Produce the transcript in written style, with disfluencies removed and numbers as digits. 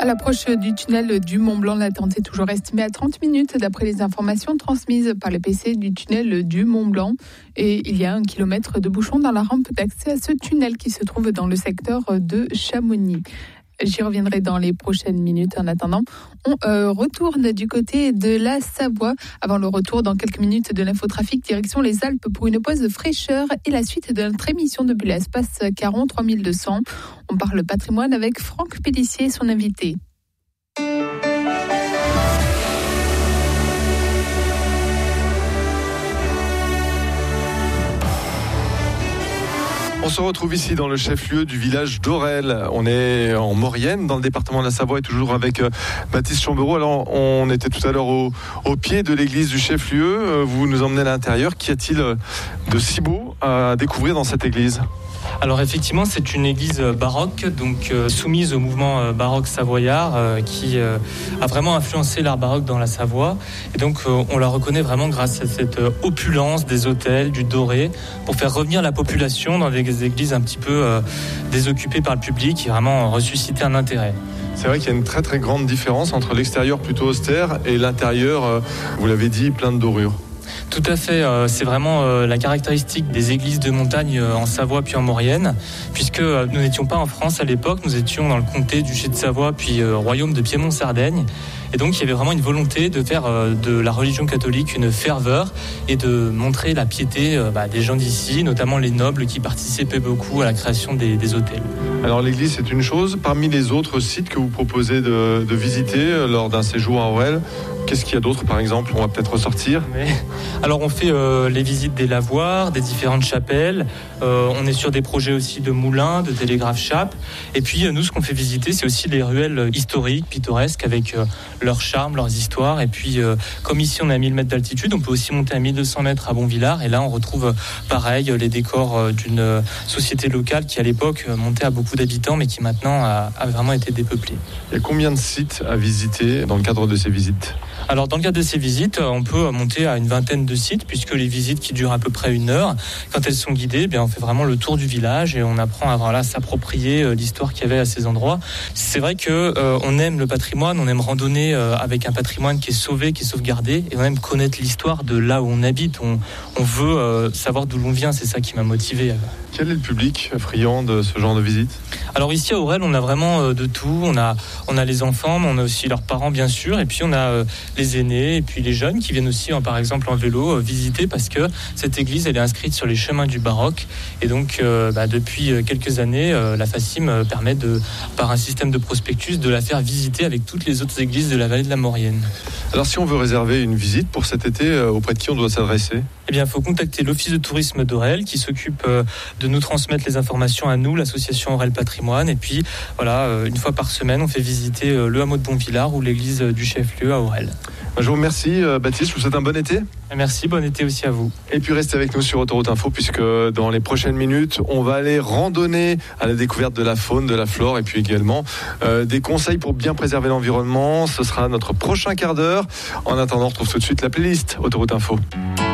À l'approche du tunnel du Mont-Blanc, l'attente est toujours estimée à 30 minutes d'après les informations transmises par le PC du tunnel du Mont-Blanc. Et il y a 1 kilomètre de bouchons dans la rampe d'accès à ce tunnel qui se trouve dans le secteur de Chamonix. J'y reviendrai dans les prochaines minutes. En attendant, on retourne du côté de la Savoie. Avant le retour, dans quelques minutes, de l'infotrafic, direction les Alpes pour une pause de fraîcheur et la suite de notre émission depuis l'espace Caron 3200. On parle patrimoine avec Franck Pélissier, son invité. On se retrouve ici dans le chef-lieu du village d'Orel. On est en Maurienne, dans le département de la Savoie, et toujours avec Baptiste Chambereau. Alors, on était tout à l'heure au pied de l'église du chef-lieu. Vous nous emmenez à l'intérieur. Qu'y a-t-il de si beau à découvrir dans cette église ? Alors effectivement, c'est une église baroque, donc soumise au mouvement baroque savoyard qui a vraiment influencé l'art baroque dans la Savoie. Et donc on la reconnaît vraiment grâce à cette opulence des autels, du doré, pour faire revenir la population dans des églises un petit peu désoccupées par le public et vraiment ressusciter un intérêt. C'est vrai qu'il y a une très très grande différence entre l'extérieur plutôt austère et l'intérieur, vous l'avez dit, plein de dorures. Tout à fait, c'est vraiment la caractéristique des églises de montagne en Savoie puis en Maurienne, puisque nous n'étions pas en France à l'époque, nous étions dans le comté, duché de Savoie puis royaume de Piémont-Sardaigne. Et donc il y avait vraiment une volonté de faire de la religion catholique une ferveur et de montrer la piété des gens d'ici, notamment les nobles qui participaient beaucoup à la création des hôtels. Alors l'église c'est une chose, parmi les autres sites que vous proposez de visiter lors d'un séjour à Orel, qu'est-ce qu'il y a d'autre par exemple ? On va peut-être ressortir. Alors on fait les visites des lavoirs, des différentes chapelles, on est sur des projets aussi de moulins, de télégraphes-chapes, et puis nous ce qu'on fait visiter c'est aussi les ruelles historiques, pittoresques avec leur charme, leurs histoires, et puis comme ici on est à 1000 mètres d'altitude, on peut aussi monter à 1200 mètres à Bonvillars, et là on retrouve pareil les décors d'une société locale qui à l'époque montait à beaucoup d'habitants mais qui maintenant a vraiment été dépeuplée. Il y a combien de sites à visiter dans le cadre de ces visites ? Alors dans le cadre de ces visites, on peut monter à une vingtaine de sites puisque les visites qui durent à peu près 1 heure, quand elles sont guidées, on fait vraiment le tour du village et on apprend à s'approprier l'histoire qu'il y avait à ces endroits. C'est vrai que on aime le patrimoine, on aime randonner avec un patrimoine qui est sauvé, qui est sauvegardé, et on aime connaître l'histoire de là où on habite. On veut savoir d'où l'on vient, c'est ça qui m'a motivé. Quel est le public friand de ce genre de visite ? Alors ici à Orel, on a vraiment de tout. On a les enfants, mais on a aussi leurs parents bien sûr, et puis on a les aînés et puis les jeunes qui viennent aussi par exemple en vélo visiter, parce que cette église elle est inscrite sur les chemins du baroque, et donc depuis quelques années la FACIM permet par un système de prospectus de la faire visiter avec toutes les autres églises de la vallée de la Maurienne. Alors si on veut réserver une visite pour cet été, auprès de qui on doit s'adresser ? Eh bien, il faut contacter l'Office de tourisme d'Orel qui s'occupe de nous transmettre les informations à nous, l'association Orel Patrimoine. Et puis, une fois par semaine, on fait visiter le hameau de Bonvillars ou l'église du chef-lieu à Orel. Je vous remercie, Baptiste. Je vous souhaite un bon été. Merci, bon été aussi à vous. Et puis, restez avec nous sur Autoroute Info, puisque dans les prochaines minutes, on va aller randonner à la découverte de la faune, de la flore, et puis également des conseils pour bien préserver l'environnement. Ce sera notre prochain quart d'heure. En attendant, on retrouve tout de suite la playlist Autoroute Info.